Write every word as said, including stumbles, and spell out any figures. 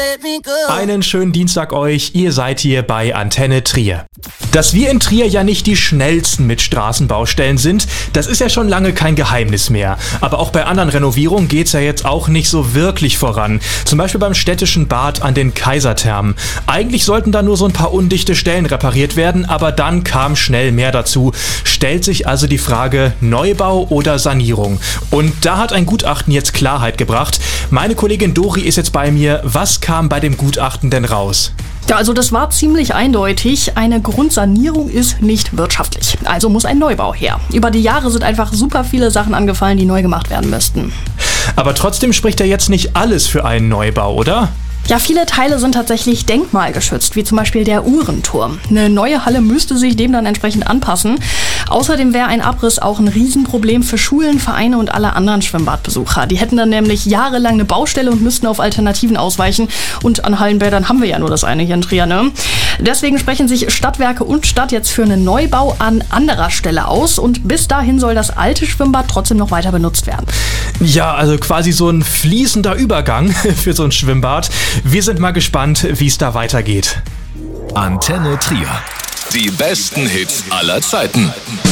Einen schönen Dienstag euch, ihr seid hier bei Antenne Trier. Dass wir in Trier ja nicht die schnellsten mit Straßenbaustellen sind, das ist ja schon lange kein Geheimnis mehr. Aber auch bei anderen Renovierungen geht's ja jetzt auch nicht so wirklich voran. Zum Beispiel beim städtischen Bad an den Kaiserthermen. Eigentlich sollten da nur so ein paar undichte Stellen repariert werden, aber dann kam schnell mehr dazu. Stellt sich also die Frage, Neubau oder Sanierung? Und da hat ein Gutachten jetzt Klarheit gebracht. Meine Kollegin Dori ist jetzt bei mir. Was kam bei dem Gutachten denn raus? Ja, also das war ziemlich eindeutig. Eine Grundsanierung ist nicht wirtschaftlich. Also muss ein Neubau her. Über die Jahre sind einfach super viele Sachen angefallen, die neu gemacht werden müssten. Aber trotzdem spricht ja jetzt nicht alles für einen Neubau, oder? Ja, viele Teile sind tatsächlich denkmalgeschützt, wie zum Beispiel der Uhrenturm. Eine neue Halle müsste sich dem dann entsprechend anpassen. Außerdem wäre ein Abriss auch ein Riesenproblem für Schulen, Vereine und alle anderen Schwimmbadbesucher. Die hätten dann nämlich jahrelang eine Baustelle und müssten auf Alternativen ausweichen. Und an Hallenbädern haben wir ja nur das eine hier in Trier, ne? Deswegen sprechen sich Stadtwerke und Stadt jetzt für einen Neubau an anderer Stelle aus. Und bis dahin soll das alte Schwimmbad trotzdem noch weiter benutzt werden. Ja, also quasi so ein fließender Übergang für so ein Schwimmbad. Wir sind mal gespannt, wie es da weitergeht. Antenne Trier. Die besten Hits aller Zeiten.